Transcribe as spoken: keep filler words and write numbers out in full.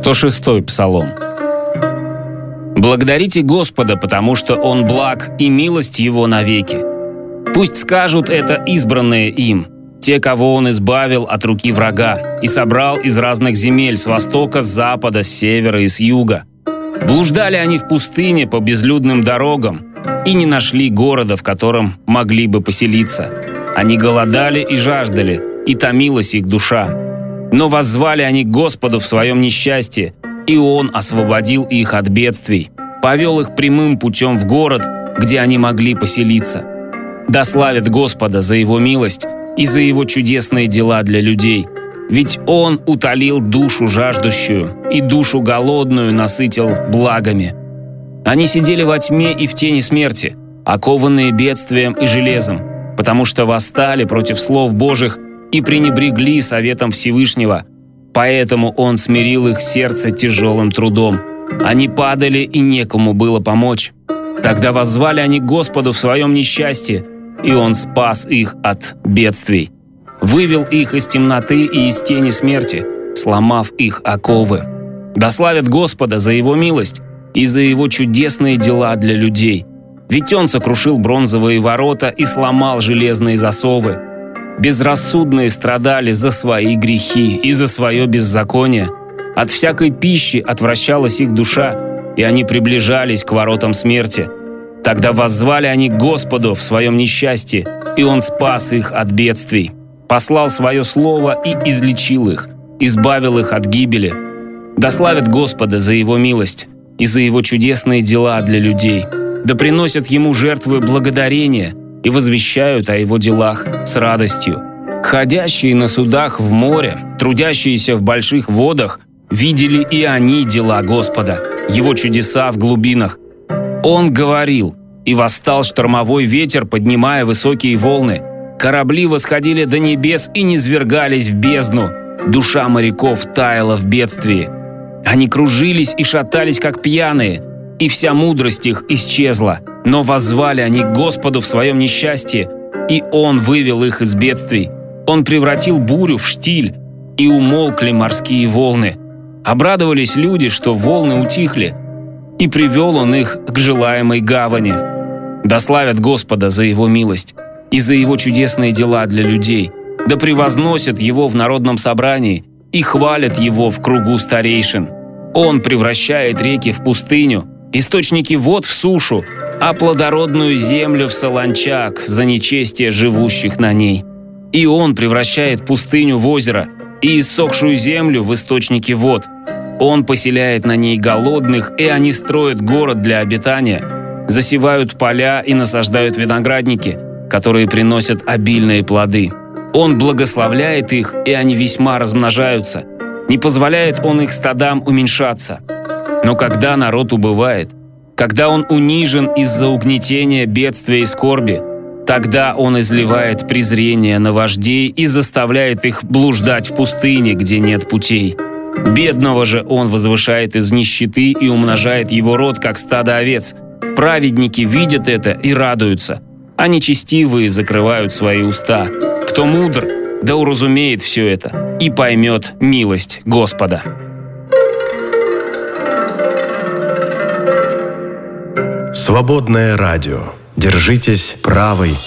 сто шестой Псалом. Благодарите Господа, потому что Он благ, и милость Его навеки. Пусть скажут это избранные им, те, кого Он избавил от руки врага и собрал из разных земель, с востока, с запада, с севера и с юга. Блуждали они в пустыне по безлюдным дорогам и не нашли города, в котором могли бы поселиться. Они голодали и жаждали, и томилась их душа. Но воззвали они к Господу в своем несчастье, и Он освободил их от бедствий, повел их прямым путем в город, где они могли поселиться. Да славят Господа за Его милость и за Его чудесные дела для людей. Ведь Он утолил душу жаждущую и душу голодную насытил благами. Они сидели во тьме и в тени смерти, окованные бедствием и железом, потому что восстали против слов Божьих и пренебрегли советом Всевышнего. Поэтому Он смирил их сердце тяжелым трудом. Они падали, и некому было помочь. Тогда воззвали они к Господу в своем несчастье, и Он спас их от бедствий. Вывел их из темноты и из тени смерти, сломав их оковы. Да славят Господа за Его милость и за Его чудесные дела для людей. Ведь Он сокрушил бронзовые ворота и сломал железные засовы. Безрассудные страдали за свои грехи и за свое беззаконие. От всякой пищи отвращалась их душа, и они приближались к воротам смерти. Тогда воззвали они к Господу в своем несчастье, и Он спас их от бедствий. Послал свое слово и излечил их, избавил их от гибели. Да славят Господа за Его милость и за Его чудесные дела для людей. Да приносят Ему жертвы благодарения и возвещают о Его делах с радостью. Ходящие на судах в море, трудящиеся в больших водах, видели и они дела Господа, Его чудеса в глубинах. Он говорил, и восстал штормовой ветер, поднимая высокие волны. Корабли восходили до небес и низвергались в бездну. Душа моряков таяла в бедствии. Они кружились и шатались, как пьяные, и вся мудрость их исчезла. Но воззвали они к Господу в своем несчастье, и Он вывел их из бедствий. Он превратил бурю в штиль, и умолкли морские волны. Обрадовались люди, что волны утихли, и привел Он их к желаемой гавани. Да славят Господа за Его милость и за Его чудесные дела для людей. Да превозносят Его в народном собрании и хвалят Его в кругу старейшин. Он превращает реки в пустыню, источники вод в сушу, а плодородную землю в солончак за нечестие живущих на ней. И Он превращает пустыню в озеро и иссохшую землю в источники вод. Он поселяет на ней голодных, и они строят город для обитания, засевают поля и насаждают виноградники, которые приносят обильные плоды. Он благословляет их, и они весьма размножаются. Не позволяет Он их стадам уменьшаться. Но когда народ убывает, когда он унижен из-за угнетения, бедствия и скорби, тогда Он изливает презрение на вождей и заставляет их блуждать в пустыне, где нет путей. Бедного же Он возвышает из нищеты и умножает его род, как стадо овец. Праведники видят это и радуются, а нечестивые закрывают свои уста. Кто мудр, да уразумеет все это и поймет милость Господа. Свободное радио. Держитесь правой